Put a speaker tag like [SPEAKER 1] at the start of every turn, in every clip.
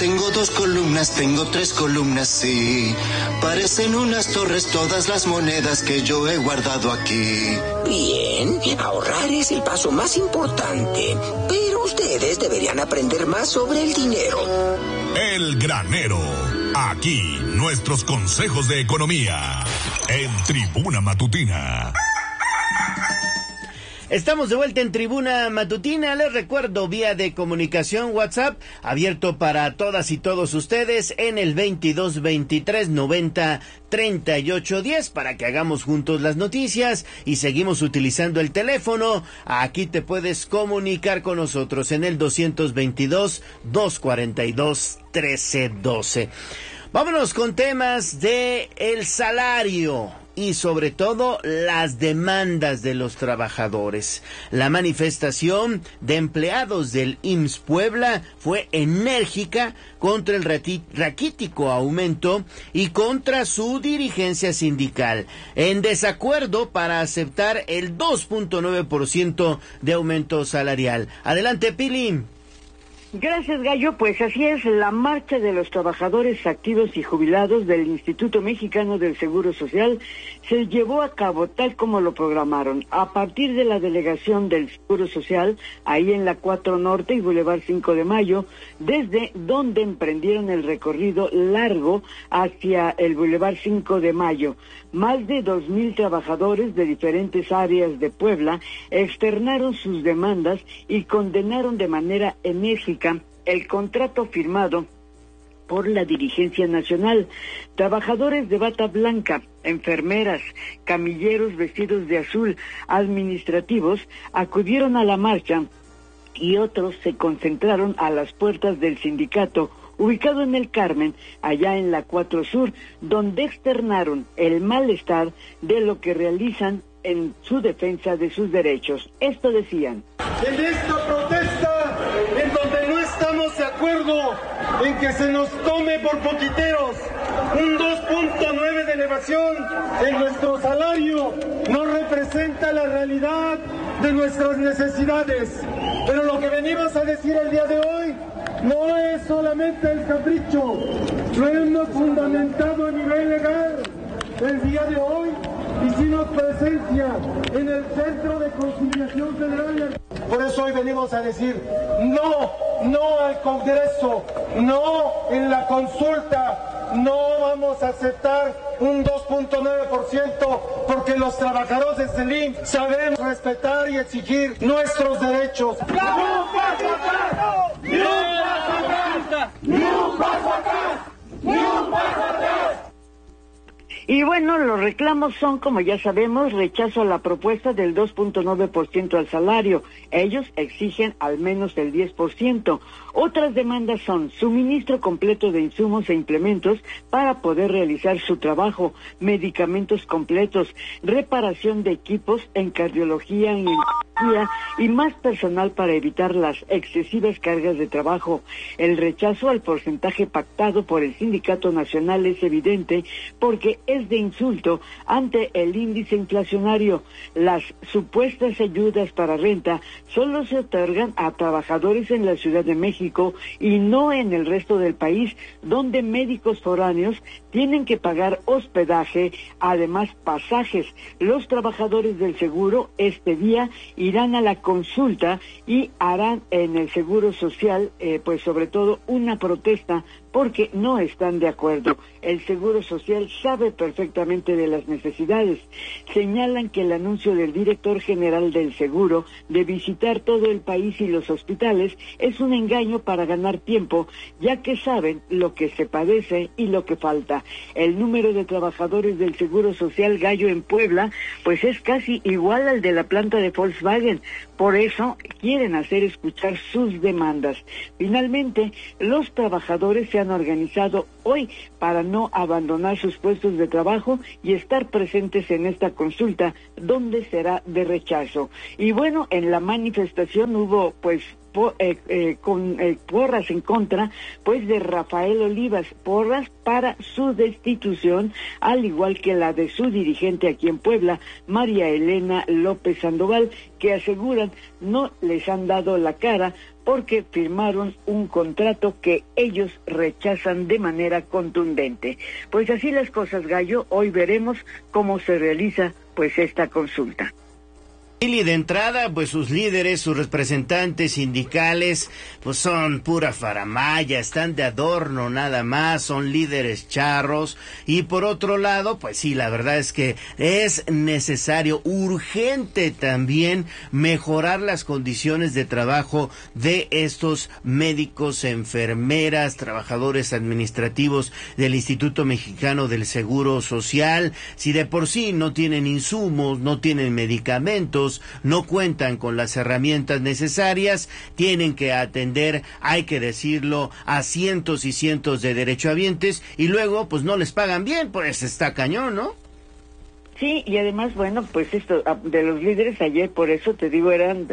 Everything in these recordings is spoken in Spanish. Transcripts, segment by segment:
[SPEAKER 1] tengo 2 columnas, tengo 3 columnas, sí. Parecen unas torres todas las monedas que yo he guardado aquí.
[SPEAKER 2] Bien, ahorrar es el paso más importante, pero ustedes deberían aprender más sobre el dinero.
[SPEAKER 3] El Granero. Aquí, nuestros consejos de economía. En Tribuna Matutina.
[SPEAKER 4] Estamos de vuelta en Tribuna Matutina. Les recuerdo, vía de comunicación WhatsApp, abierto para todas y todos ustedes en el 22 23 90 38 10 para que hagamos juntos las noticias, y seguimos utilizando el teléfono. Aquí te puedes comunicar con nosotros en el 222 242 1312. Vámonos con temas de el salario y sobre todo las demandas de los trabajadores. La manifestación de empleados del IMSS Puebla fue enérgica contra el raquítico aumento y contra su dirigencia sindical, en desacuerdo para aceptar el 2.9% de aumento salarial. Adelante, Pili.
[SPEAKER 5] Gracias, Gallo. Pues así es, la marcha de los trabajadores activos y jubilados del Instituto Mexicano del Seguro Social se llevó a cabo tal como lo programaron, a partir de la delegación del Seguro Social, ahí en la 4 Norte y Boulevard 5 de Mayo, desde donde emprendieron el recorrido largo hacia el Boulevard 5 de Mayo. Más de 2,000 trabajadores de diferentes áreas de Puebla externaron sus demandas y condenaron de manera enérgica el contrato firmado por la dirigencia nacional. Trabajadores de bata blanca, enfermeras, camilleros vestidos de azul, administrativos, acudieron a la marcha y otros se concentraron a las puertas del sindicato ubicado en el Carmen, allá en la 4 Sur, donde externaron el malestar de lo que realizan en su defensa de sus derechos. Esto decían:
[SPEAKER 6] en esta protesta, en donde no estamos de acuerdo en que se nos tome por poquiteros un 2.9 de elevación en nuestro salario, no representa la realidad de nuestras necesidades. Pero lo que venimos a decir el día de hoy no es solamente el capricho, lo hemos fundamentado a nivel legal. El día de hoy hicimos presencia en el Centro de Conciliación Federal. Por eso hoy venimos a decir no al Congreso, no en la consulta, no vamos a aceptar un 2.9% porque los trabajadores del IMSS sabemos respetar y exigir nuestros derechos. ¡Ni un paso atrás! ¡Ni un paso atrás! ¡Ni un paso atrás! ¡Ni un paso atrás!
[SPEAKER 5] Y bueno, los reclamos son, como ya sabemos, rechazo a la propuesta del 2.9% al salario. Ellos exigen al menos el 10%. Otras demandas son suministro completo de insumos e implementos para poder realizar su trabajo, medicamentos completos, reparación de equipos en cardiología, en enfermería y más personal para evitar las excesivas cargas de trabajo. El rechazo al porcentaje pactado por el Sindicato Nacional es evidente porque es de insulto ante el índice inflacionario. Las supuestas ayudas para renta solo se otorgan a trabajadores en la Ciudad de México y no en el resto del país, donde médicos foráneos tienen que pagar hospedaje, además pasajes. Los trabajadores del seguro este día irán a la consulta y harán en el Seguro Social, pues sobre todo una protesta porque no están de acuerdo. El Seguro Social sabe perfectamente de las necesidades. Señalan que el anuncio del director general del Seguro de visitar todo el país y los hospitales es un engaño para ganar tiempo, ya que saben lo que se padece y lo que falta. El número de trabajadores del Seguro Social, Gallo, en Puebla, pues es casi igual al de la planta de Volkswagen. Por eso quieren hacer escuchar sus demandas. Finalmente, los trabajadores se han organizado hoy para no abandonar sus puestos de trabajo y estar presentes en esta consulta, donde será de rechazo. Y bueno, en la manifestación hubo pues porras en contra pues de Rafael Olivas, porras para su destitución, al igual que la de su dirigente aquí en Puebla, María Elena López Sandoval, que aseguran no les han dado la cara porque firmaron un contrato que ellos rechazan de manera contundente. Pues así las cosas, Gallo, hoy veremos cómo se realiza pues esta consulta.
[SPEAKER 4] Y de entrada, pues sus líderes, sus representantes sindicales, pues son pura faramaya, están de adorno nada más, son líderes charros. Y por otro lado, pues sí, la verdad es que es necesario, urgente también, mejorar las condiciones de trabajo de estos médicos, enfermeras, trabajadores administrativos del Instituto Mexicano del Seguro Social. Si de por sí no tienen insumos, no tienen medicamentos, no cuentan con las herramientas necesarias, tienen que atender, hay que decirlo, a cientos y cientos de derechohabientes y luego pues no les pagan bien, pues está cañón, ¿no?
[SPEAKER 5] Sí, y además, bueno, pues esto de los líderes ayer, por eso te digo, eran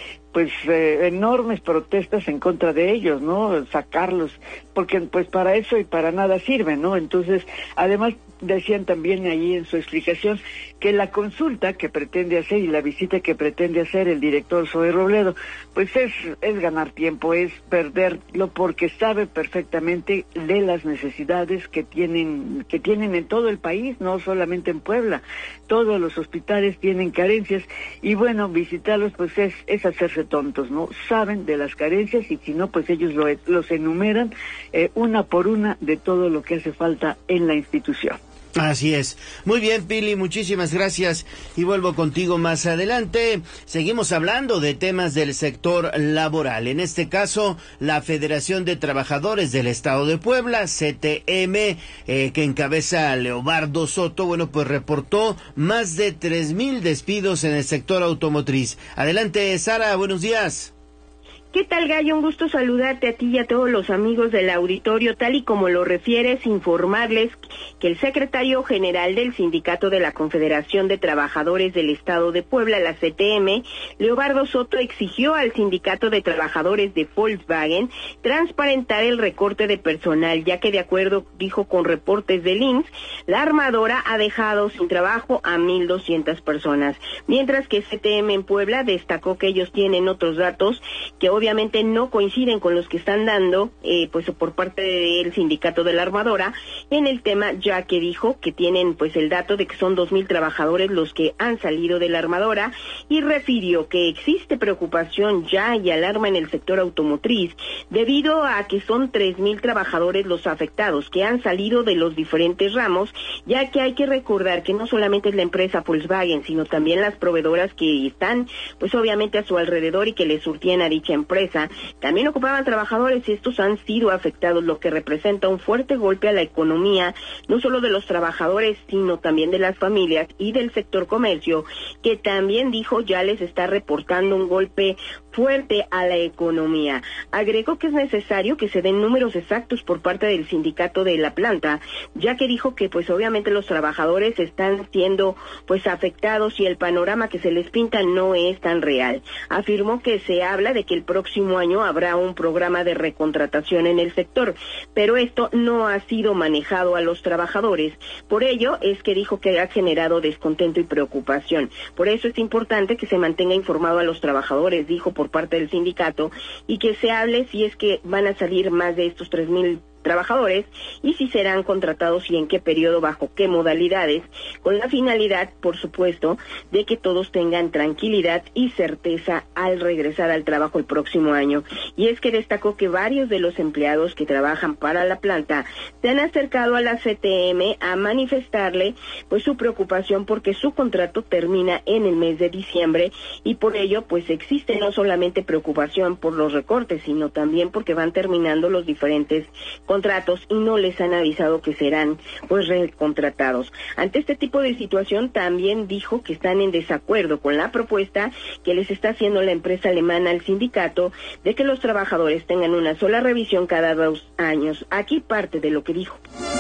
[SPEAKER 5] enormes protestas en contra de ellos, ¿no? Sacarlos, porque pues para eso y para nada sirven, ¿no? Entonces, además decían también ahí en su explicación que la consulta que pretende hacer y la visita que pretende hacer el director Zoe Robledo, pues es ganar tiempo, es perderlo, porque sabe perfectamente de las necesidades que tienen en todo el país, no solamente en Puebla. Todos los hospitales tienen carencias y bueno, visitarlos pues es hacerse tontos, ¿no? Saben de las carencias y si no, pues ellos los enumeran una por una de todo lo que hace falta en la institución.
[SPEAKER 4] Así es. Muy bien, Pili, muchísimas gracias y vuelvo contigo más adelante. Seguimos hablando de temas del sector laboral. En este caso, la Federación de Trabajadores del Estado de Puebla, CTM, que encabeza Leobardo Soto, bueno, pues reportó más de 3,000 despidos en el sector automotriz. Adelante, Sara, buenos días.
[SPEAKER 7] ¿Qué tal, Gallo? Un gusto saludarte a ti y a todos los amigos del auditorio. Tal y como lo refieres, informarles que el secretario general del Sindicato de la Confederación de Trabajadores del Estado de Puebla, la CTM, Leobardo Soto, exigió al Sindicato de Trabajadores de Volkswagen transparentar el recorte de personal, ya que de acuerdo, dijo, con reportes del IMSS, la armadora ha dejado sin trabajo a 1,200 personas, mientras que CTM en Puebla destacó que ellos tienen otros datos que obviamente no coinciden con los que están dando, pues por parte del sindicato de la armadora en el tema, ya que dijo que tienen pues el dato de que son 2,000 trabajadores los que han salido de la armadora y refirió que existe preocupación ya y alarma en el sector automotriz debido a que son 3,000 trabajadores los afectados que han salido de los diferentes ramos, ya que hay que recordar que no solamente es la empresa Volkswagen, sino también las proveedoras que están pues obviamente a su alrededor y que le surtían a dicha empresa. También ocupaban trabajadores y estos han sido afectados, lo que representa un fuerte golpe a la economía, no solo de los trabajadores, sino también de las familias y del sector comercio, que también dijo ya les está reportando un golpe fuerte a la economía. Agregó que es necesario que se den números exactos por parte del sindicato de la planta, ya que dijo que pues obviamente los trabajadores están siendo pues afectados y el panorama que se les pinta no es tan real. Afirmó que se habla de que el próximo año habrá un programa de recontratación en el sector, pero esto no ha sido manejado a los trabajadores. Por ello es que dijo que ha generado descontento y preocupación. Por eso es importante que se mantenga informado a los trabajadores, dijo por parte del sindicato, y que se hable si es que van a salir más de estos 3,000 trabajadores y si serán contratados y en qué periodo, bajo qué modalidades, con la finalidad, por supuesto, de que todos tengan tranquilidad y certeza al regresar al trabajo el próximo año. Y es que destacó que varios de los empleados que trabajan para la planta se han acercado a la CTM a manifestarle pues su preocupación porque su contrato termina en el mes de diciembre y por ello pues existe no solamente preocupación por los recortes, sino también porque van terminando los diferentes contratos y no les han avisado que serán pues recontratados. Ante este tipo de situación también dijo que están en desacuerdo con la propuesta que les está haciendo la empresa alemana al sindicato de que los trabajadores tengan una sola revisión cada 2 años. Aquí parte de lo que dijo.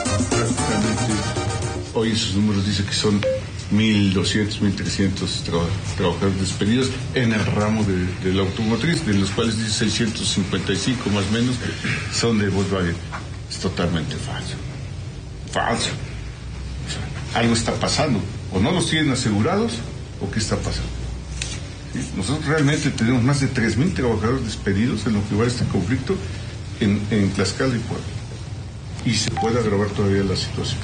[SPEAKER 8] Hoy esos números dicen que son 1,200, 1,300 trabajadores despedidos en el ramo de la automotriz, de los cuales dice 655 más o menos son de Volkswagen. Es totalmente falso. Falso. O sea, algo está pasando. O no los tienen asegurados, o qué está pasando. Nosotros realmente tenemos más de 3,000 trabajadores despedidos en lo que va a este conflicto en Tlaxcala y Puebla. Y se puede agravar todavía la situación.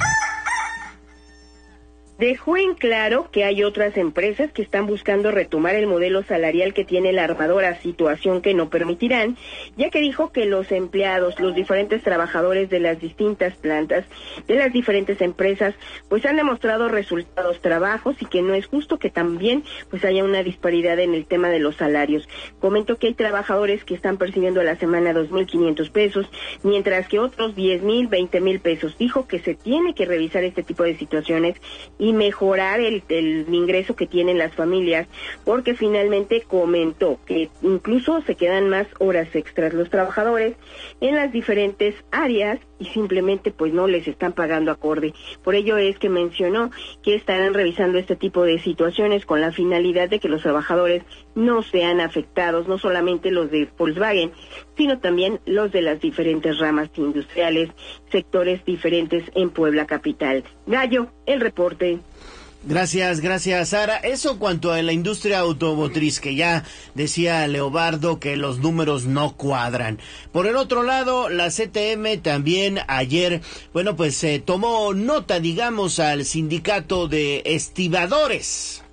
[SPEAKER 7] Dejó en claro que hay otras empresas que están buscando retomar el modelo salarial que tiene la armadora, situación que no permitirán, ya que dijo que los empleados, los diferentes trabajadores de las distintas plantas, de las diferentes empresas, pues han demostrado resultados, trabajos, y que no es justo que también pues haya una disparidad en el tema de los salarios. Comentó que hay trabajadores que están percibiendo a la semana 2,500 pesos, mientras que otros 10,000, 20,000 pesos. Dijo que se tiene que revisar este tipo de situaciones y mejorar el ingreso que tienen las familias, porque finalmente comentó que incluso se quedan más horas extras los trabajadores en las diferentes áreas y simplemente pues no les están pagando acorde. Por ello es que mencionó que estarán revisando este tipo de situaciones con la finalidad de que los trabajadores no sean afectados, no solamente los de Volkswagen, sino también los de las diferentes ramas industriales, sectores diferentes en Puebla capital. Gallo, el reporte.
[SPEAKER 4] Gracias, Sara. Eso cuanto a la industria automotriz, que ya decía Leobardo que los números no cuadran. Por el otro lado, la CTM también ayer, bueno, pues tomó nota, digamos, al sindicato de estibadores.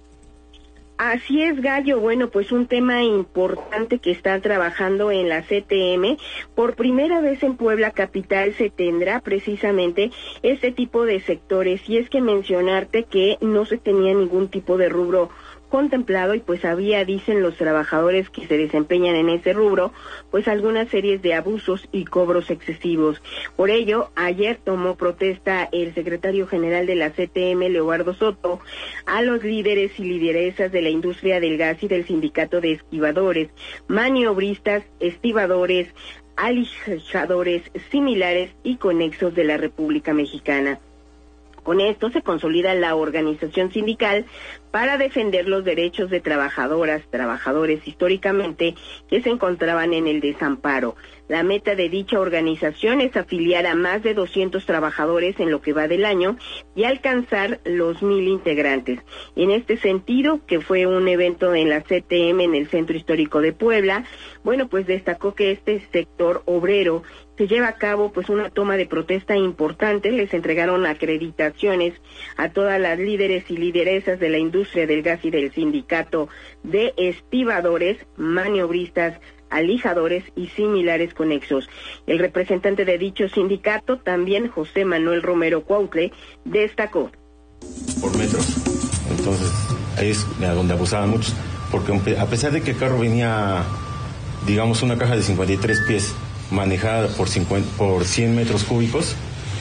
[SPEAKER 7] Así es, Gallo. Bueno, pues un tema importante que está trabajando en la CTM. Por primera vez en Puebla capital se tendrá precisamente este tipo de sectores. Y es que mencionarte que no se tenía ningún tipo de rubro contemplado y pues había, dicen los trabajadores que se desempeñan en ese rubro, pues algunas series de abusos y cobros excesivos. Por ello, ayer tomó protesta el secretario general de la CTM, Leobardo Soto, a los líderes y lideresas de la industria del gas y del sindicato de estibadores, maniobristas, estibadores, alijadores similares y conexos de la República Mexicana. Con esto se consolida la organización sindical para defender los derechos de trabajadoras, trabajadores históricamente que se encontraban en el desamparo. La meta de dicha organización es afiliar a más de 200 trabajadores en lo que va del año y alcanzar los 1,000 integrantes. En este sentido, que fue un evento en la CTM en el Centro Histórico de Puebla, bueno, pues destacó que este sector obrero se lleva a cabo pues una toma de protesta importante. Les entregaron acreditaciones a todas las líderes y lideresas de la industria del gas y del sindicato de estibadores, maniobristas, alijadores y similares conexos. El representante de dicho sindicato, también José Manuel Romero Cuautle, destacó.
[SPEAKER 9] Por metros, entonces ahí es donde abusaban muchos, porque a pesar de que el carro venía, digamos, una caja de 53 pies, manejada por 100 metros cúbicos,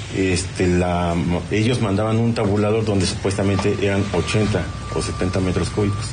[SPEAKER 9] ellos mandaban un tabulador donde supuestamente eran 80 o 70 metros cúbicos.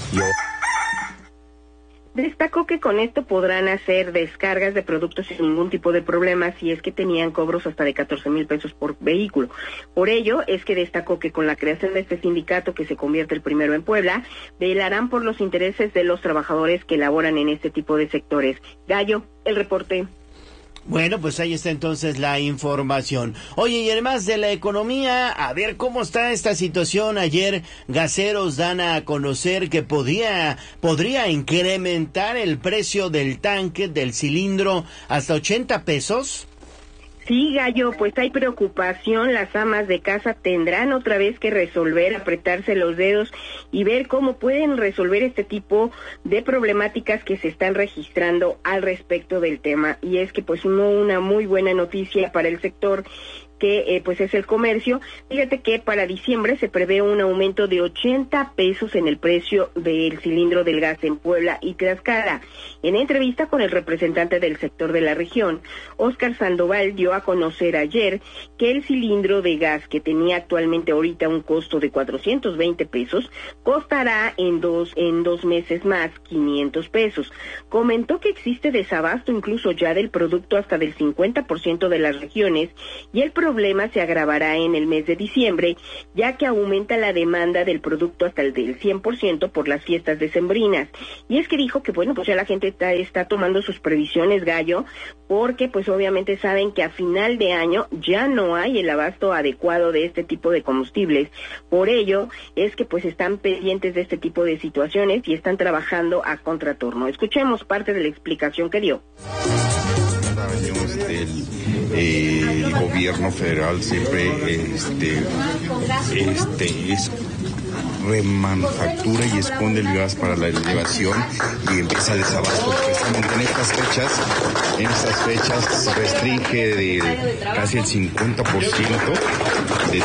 [SPEAKER 7] Destacó que con esto podrán hacer descargas de productos sin ningún tipo de problema, si es que tenían cobros hasta de 14,000 pesos por vehículo. Por ello es que destacó que con la creación de este sindicato, que se convierte el primero en Puebla, velarán por los intereses de los trabajadores que laboran en este tipo de sectores. Gallo, el reporte.
[SPEAKER 4] Bueno, pues ahí está entonces la información. Oye, y además de la economía, a ver cómo está esta situación. Ayer Gaseros dan a conocer que podría incrementar el precio del tanque, del cilindro, hasta 80 pesos.
[SPEAKER 7] Sí, Gallo, pues hay preocupación. Las amas de casa tendrán otra vez que resolver, apretarse los dedos y ver cómo pueden resolver este tipo de problemáticas que se están registrando al respecto del tema. Y es que pues una muy buena noticia para el sector que pues es el comercio. Fíjate que para diciembre se prevé un aumento de 80 pesos en el precio del cilindro del gas en Puebla y Tlaxcala. En entrevista con el representante del sector de la región, Óscar Sandoval, dio a conocer ayer que el cilindro de gas, que tenía actualmente ahorita un costo de 420 pesos, costará en dos meses más 500 pesos. Comentó que existe desabasto incluso ya del producto hasta del 50% de las regiones, y el problema se agravará en el mes de diciembre, ya que aumenta la demanda del producto hasta el del 100% por las fiestas decembrinas. Y es que dijo que, bueno, pues ya la gente está tomando sus previsiones, Gallo, porque pues obviamente saben que a final de año ya no hay el abasto adecuado de este tipo de combustibles. Por ello es que pues están pendientes de este tipo de situaciones y están trabajando a contraturno. Escuchemos parte de la explicación que dio.
[SPEAKER 10] El gobierno federal siempre es remanufactura y esconde el gas para la elevación y empieza el desabasto. En estas fechas se restringe de casi el 50% de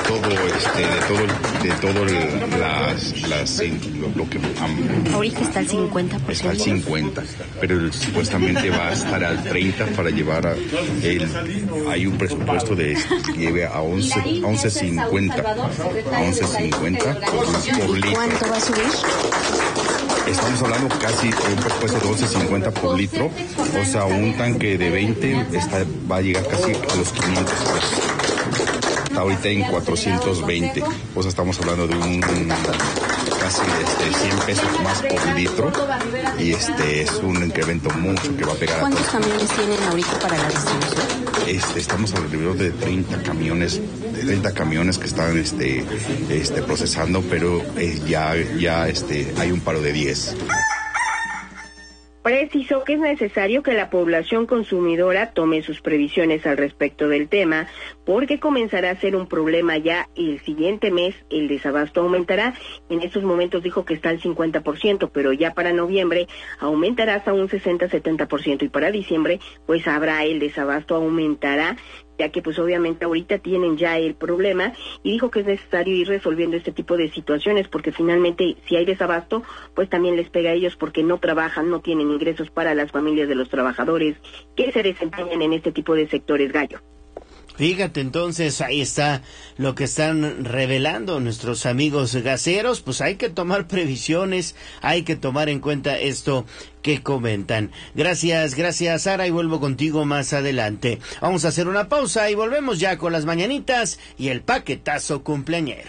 [SPEAKER 10] todo lo que
[SPEAKER 11] ahorita está al 50%.
[SPEAKER 10] Está al 50%, pero supuestamente va a estar al 30% para llevar hay un presupuesto de que lleve a 11.50 por litro.
[SPEAKER 11] ¿Cuánto va a subir?
[SPEAKER 10] Estamos hablando casi de un presupuesto de 11.50 por litro, o sea, un tanque de 20 va a llegar casi a los 500 pesos. Está ahorita en 420, o sea, estamos hablando de un casi 100 pesos más por litro, y es un incremento mucho que va a pegar.
[SPEAKER 11] ¿Cuántos camiones tienen ahorita para la distribución?
[SPEAKER 10] Estamos alrededor de 30 camiones que están procesando, pero ya hay un paro de 10.
[SPEAKER 7] Precisó que es necesario que la población consumidora tome sus previsiones al respecto del tema, porque comenzará a ser un problema ya el siguiente mes. El desabasto aumentará. En estos momentos dijo que está al 50%, pero ya para noviembre aumentará hasta un 60-70%, y para diciembre pues habrá el desabasto, aumentará, ya que pues obviamente ahorita tienen ya el problema, y dijo que es necesario ir resolviendo este tipo de situaciones, porque finalmente si hay desabasto pues también les pega a ellos, porque no trabajan, no tienen ingresos para las familias de los trabajadores que se desempeñan en este tipo de sectores, Gallo.
[SPEAKER 4] Fíjate, entonces ahí está lo que están revelando nuestros amigos gaseros. Pues hay que tomar previsiones, hay que tomar en cuenta esto que comentan. Gracias, Sara, y vuelvo contigo más adelante. Vamos a hacer una pausa y volvemos ya con las mañanitas y el paquetazo cumpleañero.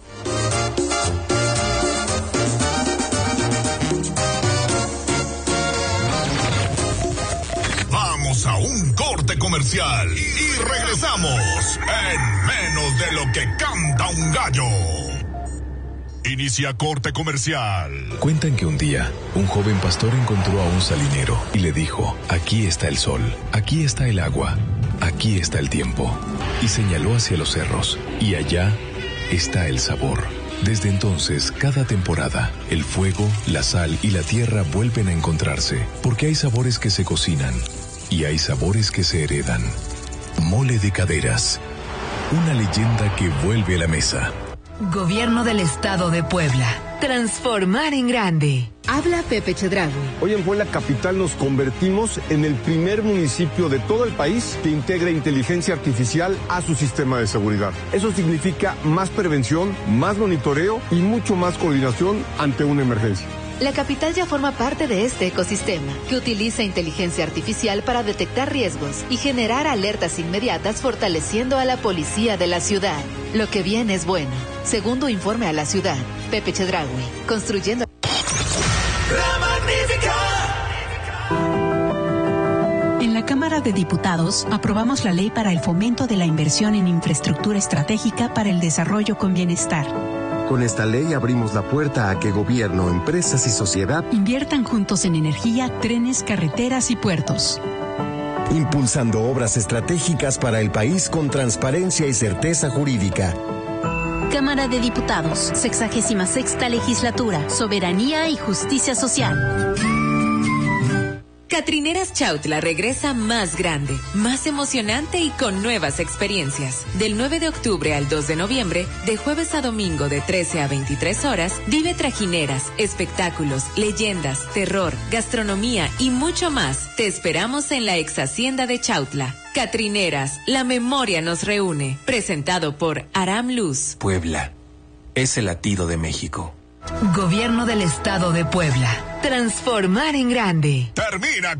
[SPEAKER 3] Vamos a un corte comercial y regresamos en menos de lo que canta un gallo. Inicia corte comercial.
[SPEAKER 12] Cuentan que un día, un joven pastor encontró a un salinero y le dijo: aquí está el sol, aquí está el agua, aquí está el tiempo. Y señaló hacia los cerros, y allá está el sabor. Desde entonces, cada temporada, el fuego, la sal y la tierra vuelven a encontrarse, porque hay sabores que se cocinan y hay sabores que se heredan. Mole de Caderas, una leyenda que vuelve a la mesa.
[SPEAKER 13] Gobierno del Estado de Puebla. Transformar en grande. Habla Pepe Chedraui.
[SPEAKER 14] Hoy en Puebla Capital nos convertimos en el primer municipio de todo el país que integra inteligencia artificial a su sistema de seguridad. Eso significa más prevención, más monitoreo y mucho más coordinación ante una emergencia.
[SPEAKER 15] La capital ya forma parte de este ecosistema, que utiliza inteligencia artificial para detectar riesgos y generar alertas inmediatas, fortaleciendo a la policía de la ciudad. Lo que viene es bueno. Segundo informe a la ciudad. Pepe Chedraui, construyendo...
[SPEAKER 16] En la Cámara de Diputados aprobamos la ley para el fomento de la inversión en infraestructura estratégica para el desarrollo con bienestar.
[SPEAKER 17] Con esta ley abrimos la puerta a que gobierno, empresas y sociedad
[SPEAKER 16] inviertan juntos en energía, trenes, carreteras y puertos.
[SPEAKER 17] Impulsando obras estratégicas para el país con transparencia y certeza jurídica.
[SPEAKER 18] Cámara de Diputados, 66ª Legislatura, Soberanía y Justicia Social.
[SPEAKER 19] Catrineras Chautla regresa más grande, más emocionante y con nuevas experiencias. Del 9 de octubre al 2 de noviembre, de jueves a domingo de 13 a 23 horas, vive trajineras, espectáculos, leyendas, terror, gastronomía y mucho más. Te esperamos en la ex hacienda de Chautla. Catrineras, la memoria nos reúne. Presentado por Aram Luz.
[SPEAKER 20] Puebla es el latido de México.
[SPEAKER 13] Gobierno del Estado de Puebla. Transformar en grande.
[SPEAKER 3] Termina